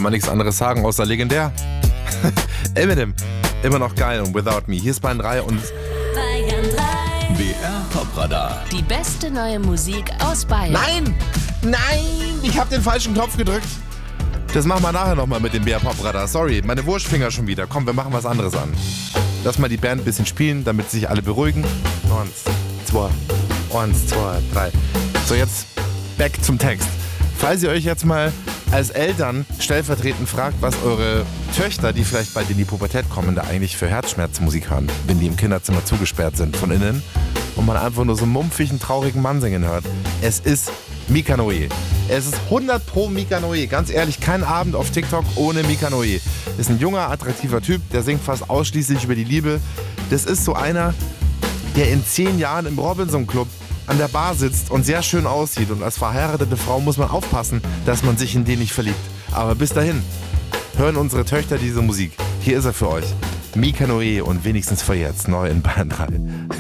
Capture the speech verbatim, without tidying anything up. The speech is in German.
kann man nichts anderes sagen, außer legendär. Eminem, immer noch geil und Without Me. Hier ist Bayern drei und Bayern drei. B R Popradar. Die beste neue Musik aus Bayern. Nein! Nein! Ich hab den falschen Knopf gedrückt. Das machen wir nachher nochmal mit dem B R Popradar. Sorry, meine Wurstfinger schon wieder. Komm, wir machen was anderes an. Lass mal die Band ein bisschen spielen, damit sich alle beruhigen. Eins, zwei, eins, zwei, drei. So, jetzt back zum Text. Falls ihr euch jetzt mal als Eltern stellvertretend fragt, was eure Töchter, die vielleicht bald in die Pubertät kommen, da eigentlich für Herzschmerzmusik hören, wenn die im Kinderzimmer zugesperrt sind von innen und man einfach nur so einen mumpfigen, traurigen Mann singen hört. Es ist Mika Noé. Es ist hundert pro Mika Noé. Ganz ehrlich, kein Abend auf TikTok ohne Mika Noé. Ist ein junger, attraktiver Typ, der singt fast ausschließlich über die Liebe. Das ist so einer, der in zehn Jahren im Robinson Club an der Bar sitzt und sehr schön aussieht. Und als verheiratete Frau muss man aufpassen, dass man sich in den nicht verliebt. Aber bis dahin hören unsere Töchter diese Musik. Hier ist er für euch. Mika Noé und wenigstens für jetzt neu in Bayern drei.